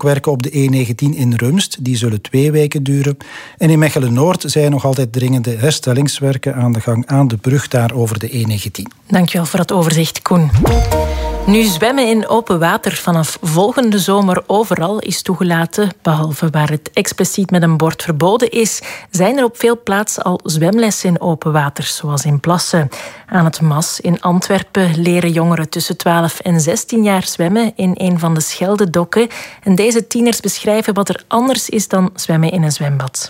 werken op de E19 in Rumst. Die zullen 2 weken duren. En in Mechelen-Noord zijn nog altijd dringende herstellingswerken aan de gang aan de brug daar over de E19. Dankjewel voor het overzicht, Koen. Nu zwemmen in open water vanaf volgende zomer overal is toegelaten, behalve waar het expliciet met een bord verboden is, zijn er op veel plaatsen al zwemlessen in open water, zoals in Plassen. Aan het Mas in Antwerpen leren jongeren tussen 12 en 16 jaar zwemmen in een van de Scheldedokken. En deze tieners beschrijven wat er anders is dan zwemmen in een zwembad.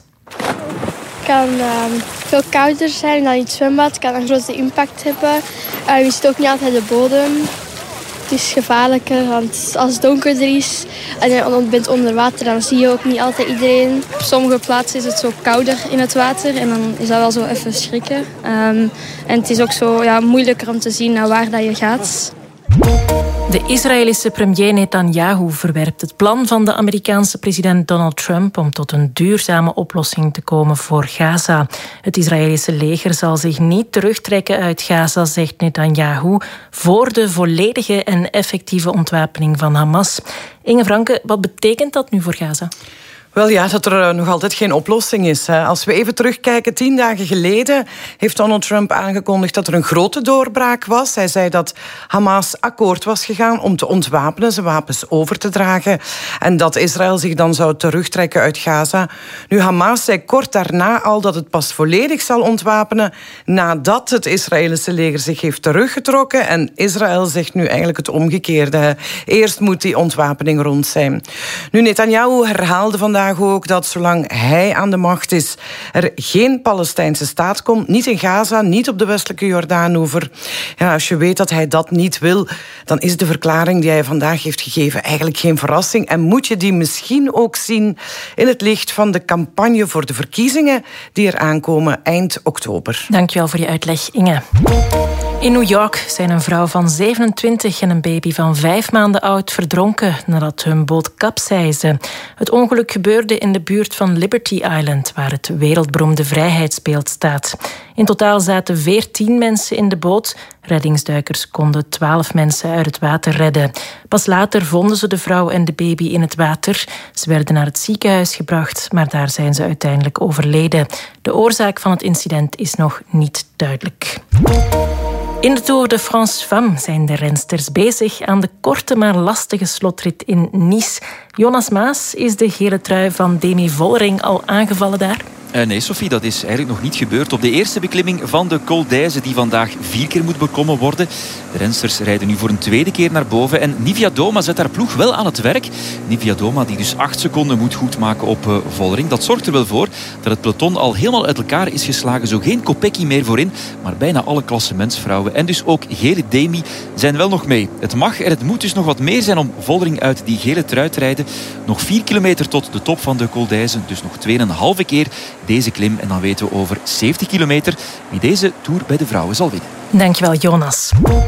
Het kan veel kouder zijn dan in het zwembad. Het kan een grote impact hebben. Je ziet ook niet altijd de bodem. Het is gevaarlijker, want als het donkerder is en je bent onder water, dan zie je ook niet altijd iedereen. Op sommige plaatsen is het zo kouder in het water en dan is dat wel zo even schrikken. En het is ook zo moeilijker om te zien naar waar dat je gaat. De Israëlische premier Netanyahu verwerpt het plan van de Amerikaanse president Donald Trump om tot een duurzame oplossing te komen voor Gaza. Het Israëlische leger zal zich niet terugtrekken uit Gaza, zegt Netanyahu, voor de volledige en effectieve ontwapening van Hamas. Inge Franke, wat betekent dat nu voor Gaza? Wel ja, dat er nog altijd geen oplossing is. Als we even terugkijken, 10 dagen geleden heeft Donald Trump aangekondigd dat er een grote doorbraak was. Hij zei dat Hamas akkoord was gegaan om te ontwapenen, zijn wapens over te dragen en dat Israël zich dan zou terugtrekken uit Gaza. Nu, Hamas zei kort daarna al dat het pas volledig zal ontwapenen nadat het Israëlische leger zich heeft teruggetrokken en Israël zegt nu eigenlijk het omgekeerde. Eerst moet die ontwapening rond zijn. Nu, Netanyahu herhaalde vandaag ook dat zolang hij aan de macht is, er geen Palestijnse staat komt. Niet in Gaza, niet op de westelijke Jordaanoever. Ja, als je weet dat hij dat niet wil, dan is de verklaring die hij vandaag heeft gegeven eigenlijk geen verrassing. En moet je die misschien ook zien in het licht van de campagne voor de verkiezingen die er aankomen eind oktober. Dankjewel voor je uitleg, Inge. In New York zijn een vrouw van 27 en een baby van 5 maanden oud verdronken nadat hun boot kapseisde. Het ongeluk gebeurde in de buurt van Liberty Island, waar het wereldberoemde Vrijheidsbeeld staat. In totaal zaten 14 mensen in de boot. Reddingsduikers konden 12 mensen uit het water redden. Pas later vonden ze de vrouw en de baby in het water. Ze werden naar het ziekenhuis gebracht, maar daar zijn ze uiteindelijk overleden. De oorzaak van het incident is nog niet duidelijk. In de Tour de France Femmes zijn de rensters bezig aan de korte maar lastige slotrit in Nice. Jonas Maas, is de gele trui van Demi Vollering al aangevallen daar? Nee, Sophie, dat is eigenlijk nog niet gebeurd. Op de eerste beklimming van de Col d'Èze, die vandaag 4 keer moet beklommen worden. De rensters rijden nu voor een tweede keer naar boven. En Nivia Doma zet haar ploeg wel aan het werk. Nivia Doma, die dus 8 seconden moet goedmaken op Vollering. Dat zorgt er wel voor dat het peloton al helemaal uit elkaar is geslagen. Zo geen Kopecky meer voorin, maar bijna alle klassementsvrouwen. En dus ook gele Demi zijn wel nog mee. Het mag en het moet dus nog wat meer zijn om Vollering uit die gele trui te rijden. Nog 4 kilometer tot de top van de Col d'Èze. Dus nog 2,5 keer deze klim. En dan weten we over 70 kilometer wie deze Tour bij de vrouwen zal winnen. Dankjewel, Jonas.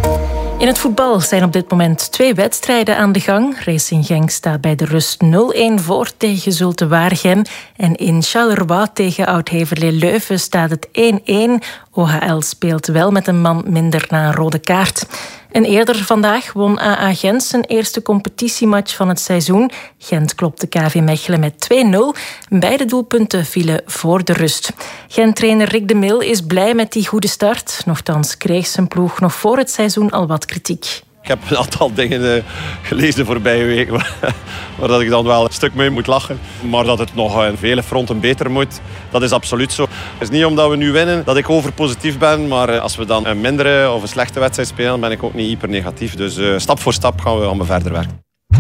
In het voetbal zijn op dit moment 2 wedstrijden aan de gang. Racing Genk staat bij de rust 0-1 voor tegen Zulte Waregem. En in Charleroi tegen Oud-Heverlee Leuven staat het 1-1. OHL speelt wel met een man minder na een rode kaart. En eerder vandaag won AA Gent zijn eerste competitiematch van het seizoen. Gent klopte KV Mechelen met 2-0. Beide doelpunten vielen voor de rust. Gent-trainer Rick de Mil is blij met die goede start. Nochtans kreeg zijn ploeg nog voor het seizoen al wat kritiek. Ik heb een aantal dingen gelezen de voorbije week waar dat ik dan wel een stuk mee moet lachen. Maar dat het nog aan vele fronten beter moet, dat is absoluut zo. Het is niet omdat we nu winnen dat ik overpositief ben, maar als we dan een mindere of een slechte wedstrijd spelen, ben ik ook niet hyper negatief. Dus stap voor stap gaan we verder werken.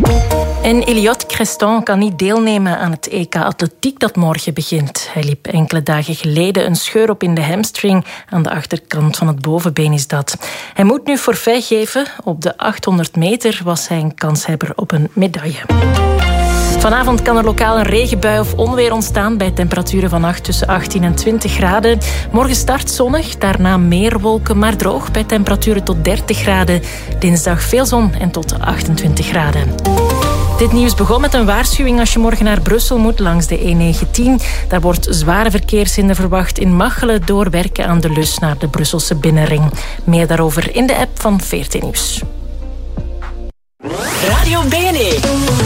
En Elliot Creston kan niet deelnemen aan het EK Atletiek dat morgen begint. Hij liep enkele dagen geleden een scheur op in de hamstring. Aan de achterkant van het bovenbeen is dat. Hij moet nu forfait geven. Op de 800 meter was hij een kanshebber op een medaille. Vanavond kan er lokaal een regenbui of onweer ontstaan bij temperaturen vannacht tussen 18 en 20 graden. Morgen start zonnig, daarna meer wolken, maar droog bij temperaturen tot 30 graden. Dinsdag veel zon en tot 28 graden. Dit nieuws begon met een waarschuwing als je morgen naar Brussel moet langs de E19. Daar wordt zware verkeershinder verwacht in Machelen door werken aan de Lus naar de Brusselse binnenring. Meer daarover in de app van VRT Nieuws. Radio BNE.